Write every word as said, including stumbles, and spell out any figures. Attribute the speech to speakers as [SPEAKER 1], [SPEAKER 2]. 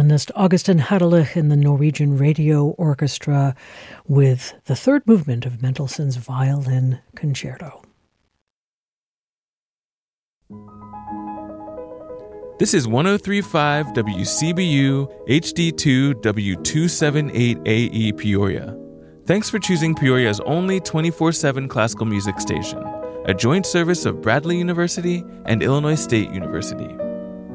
[SPEAKER 1] violinist Augustin Hadelich and the Norwegian Radio Orchestra with the third movement of Mendelssohn's Violin Concerto.
[SPEAKER 2] This is one oh three point five W C B U H D two W two seventy-eight A E Peoria. Thanks for choosing Peoria's only twenty-four seven classical music station, a joint service of Bradley University and Illinois State University.